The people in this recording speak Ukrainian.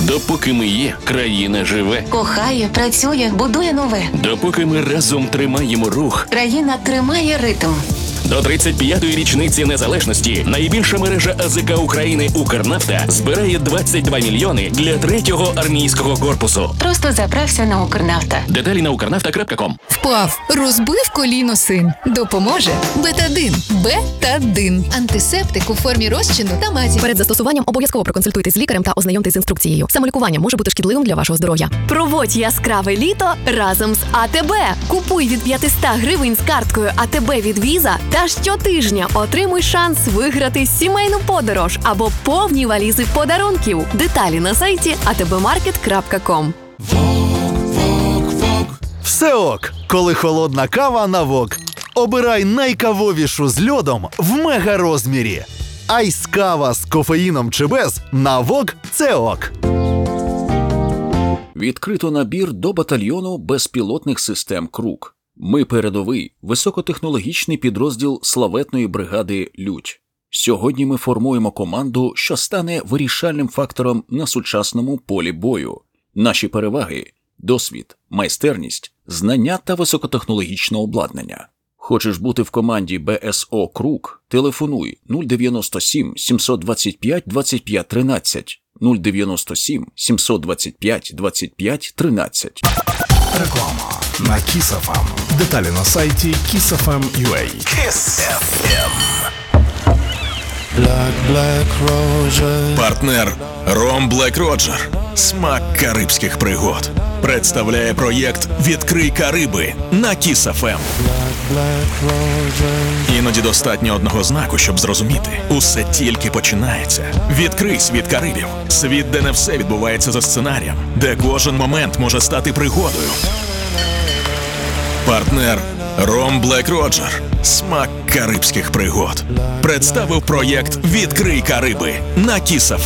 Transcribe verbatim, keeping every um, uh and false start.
Допоки ми є, країна живе. Кохає, працює, будує нове. Допоки ми разом тримаємо рух. Країна тримає ритм. До тридцять п'ятої річниці незалежності найбільша мережа АЗК України «Укрнафта» збирає двадцять два мільйони для третього армійського корпусу. Просто заправся на «Укрнафта». Деталі на укрнафта крапка ком. Впав, розбив коліно син. Допоможе Бетадин. Бетадин. Антисептик у формі розчину та мазі. Перед застосуванням обов'язково проконсультуйтесь з лікарем та ознайомтесь з інструкцією. Самолікування може бути шкідливим для вашого здоров'я. Проводь яскраве літо разом з АТБ. Купуй від п'ятсот гривень з карткою АТБ від Віза та щотижня отримуй шанс виграти сімейну подорож або повні валізи подарунків. Деталі на сайті а те бе маркет крапка ком. Все ок, коли холодна кава на вок. Обирай найкавовішу з льодом в мега-розмірі. Айс-кава з кофеїном чи без на вок – це ок. Відкрито набір до батальйону безпілотних систем «Крук». Ми передовий, високотехнологічний підрозділ славетної бригади «Людь». Сьогодні ми формуємо команду, що стане вирішальним фактором на сучасному полі бою. Наші переваги – досвід, майстерність, знання та високотехнологічне обладнання. Хочеш бути в команді бе ес о «Крук»? Телефонуй нуль дев'яносто сім сімсот двадцять п'ять двадцять п'ять тринадцять, нуль дев'яносто сім сімсот двадцять п'ять двадцять п'ять тринадцять. Реклама на Kiss еф ем. Деталі на сайті kiss еф ем крапка ю а. Kiss еф ем. Партнер Ром Блек Роджер. Смак карибських пригод. Представляє проєкт «Відкрий Кариби» на Kiss еф ем. Іноді достатньо одного знаку, щоб зрозуміти. Усе тільки починається. Відкрий світ Карибів. Світ, де не все відбувається за сценарієм. Де кожен момент може стати пригодою. Партнер Ром Блек Роджер. Смак карибських пригод. Представив проєкт «Відкрий Кариби» на Kiss еф ем.